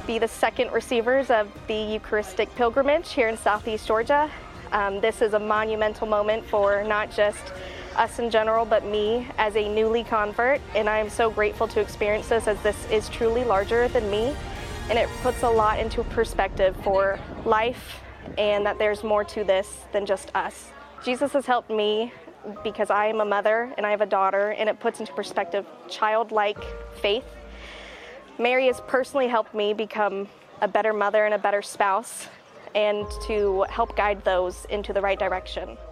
be the second receivers of the Eucharistic pilgrimage here in Southeast Georgia. This is a monumental moment for not just us in general, but me as a newly convert, and I am so grateful to experience this, as this is truly larger than me, and it puts a lot into perspective for life, and that there's more to this than just us. Jesus has helped me because I am a mother and I have a daughter, and it puts into perspective childlike faith. Mary has personally helped me become a better mother and a better spouse, and to help guide those into the right direction.